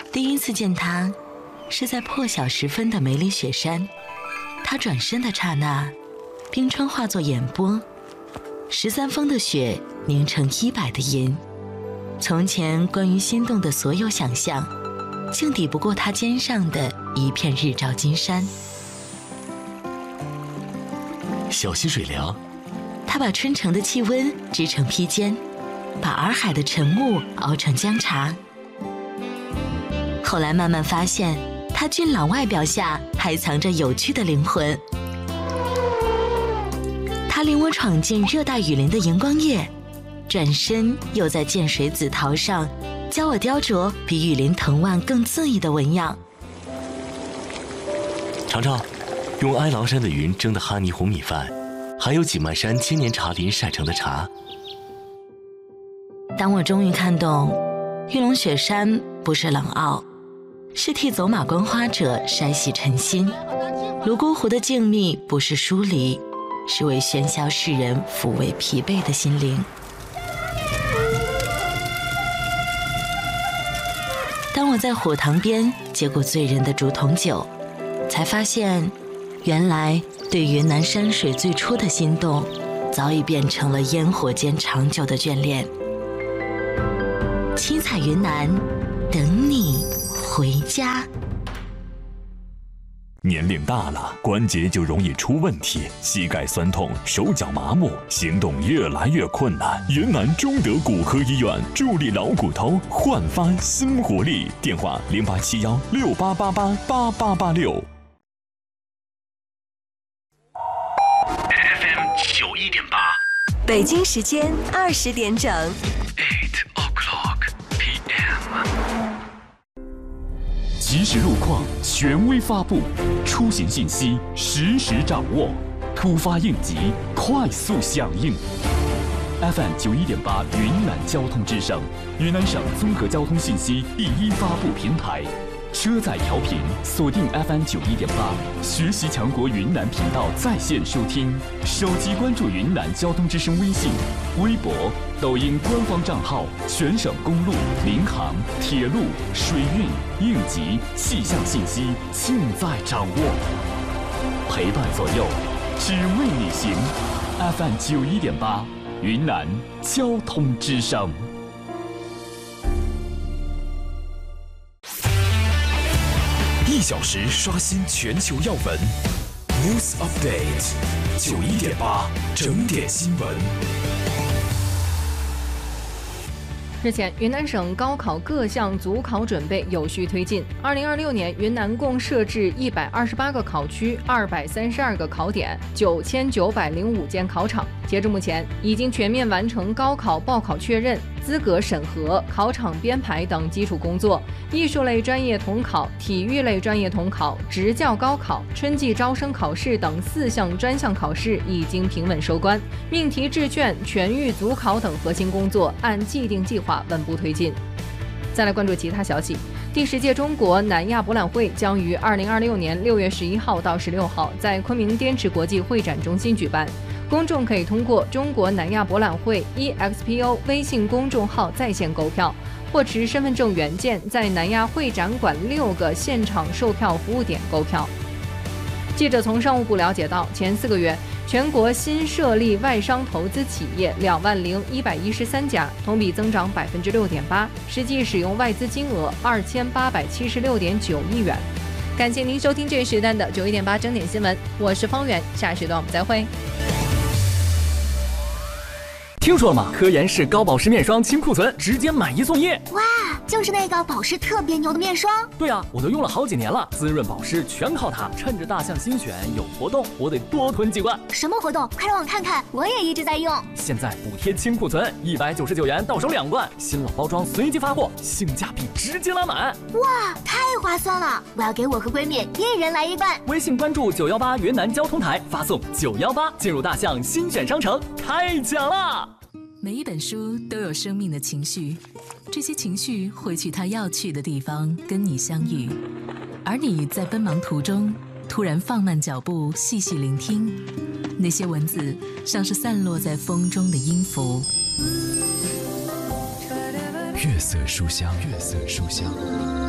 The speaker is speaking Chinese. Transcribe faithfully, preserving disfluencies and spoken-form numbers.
第一次见他，是在破晓时分的梅里雪山。他转身的刹那，冰川化作眼波，十三峰的雪凝成一百的银。从前关于心动的所有想象，竟抵不过他肩上的一片日照金山。 小溪水凉， 他把春城的气温织成披肩，把洱海的晨雾熬成姜茶。后来慢慢发现，他俊朗外表下还藏着有趣的灵魂。他领我闯进热带雨林的荧光夜，转身又在涧水紫桃上教我雕琢比雨林藤蔓更恣意的纹样。 尝尝用哀牢山的云蒸的哈尼红米饭，还有锦漫山千年茶林晒成的茶。 当我终于看懂，玉龙雪山不是冷傲，是替走马观花者筛洗尘心；泸沽湖的静谧不是疏离，是为喧嚣世人抚慰疲惫的心灵。当我在火塘边接过醉人的竹筒酒，才发现原来对云南山水最初的心动，早已变成了烟火间长久的眷恋。七彩云南，等你回家。 年龄大了，关节就容易出问题，膝盖酸痛，手脚麻木，行动越来越困难。云南中德骨科医院助力老骨头，焕发新活力。电话零八七幺六八八八八八八六。 F M 九一点八， 北京时间二十点整。 Eight o'clock P M。 即时路况，权威发布，出行信息实时掌握，突发应急，快速响应。F M 九一点八云南交通之声，云南省综合交通信息第一发布平台。车载调频锁定 F M 九一点八，学习强国云南频道在线收听，手机关注云南交通之声微信、微博、抖音官方账号，全省公路、民航、铁路、水运、应急、气象信息尽在掌握，陪伴左右，只为你行。F M 九一点八，云南交通之声。 一小时刷新全球要闻 ，News Update， 九一点八整点新闻。 日前，云南省高考各项组考准备有序推进。二零二六年，云南共设置一百二十八个考区、二百三十二个考点、九千九百零五间考场。截至目前，已经全面完成高考报考确认、资格审核、考场编排等基础工作。艺术类专业统考、体育类专业统考、职教高考、春季招生考试等四项专项考试已经平稳收官。命题制卷、全域组考等核心工作按既定计划稳步推进。再来关注其他消息。第十届中国南亚博览会将于二零二六年六月十一号到十六号在昆明滇池国际会展中心举办。公众可以通过中国南亚博览会 E X P O 微信公众号在线购票，或持身份证原件在南亚会展馆六个现场售票服务点购票。记者从商务部了解到，前四个月全国新设立外商投资企业两万零一百一十三家，同比增长百分之六点八，实际使用外资金额二千八百七十六点九亿元。感谢您收听这一时段的九一点八整点新闻，我是方圆，下时段我们再会。 听说了吗？科颜氏高保湿面霜清库存，直接买一送一！ 哇，就是那个保湿特别牛的面霜。 对啊，我都用了好几年了，滋润保湿全靠它。趁着大象新选有活动，我得多囤几罐。 什么活动？快让我看看，我也一直在用。 现在补贴清库存，一百九十九元到手两罐，新老包装随机发货，性价比直接拉满。 哇，太划算了！我要给我和闺蜜一人来一罐。 微信关注九幺八云南交通台，发送九幺八进入大象新选商城，太奖了！ 每一本书都有生命的情绪，这些情绪会去它要去的地方跟你相遇，而你在奔忙途中突然放慢脚步，细细聆听，那些文字像是散落在风中的音符。 月色书香，月色书香。